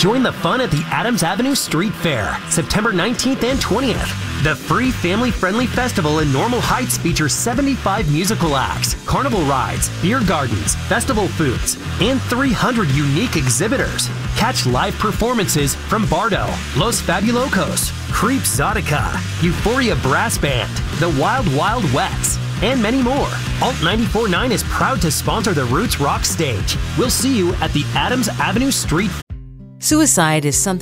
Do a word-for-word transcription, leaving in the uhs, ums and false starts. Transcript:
Join the fun at the Adams Avenue Street Fair, September nineteenth and twentieth. The free family-friendly festival in Normal Heights features seventy-five musical acts, carnival rides, beer gardens, festival foods, and three hundred unique exhibitors. Catch live performances from Bardo, Los Fabulocos, Creep Zodica, Euphoria Brass Band, The Wild Wild Wets, and many more. Alt ninety-four point nine is proud to sponsor the Roots Rock stage. We'll see you at the Adams Avenue Street. Suicide is something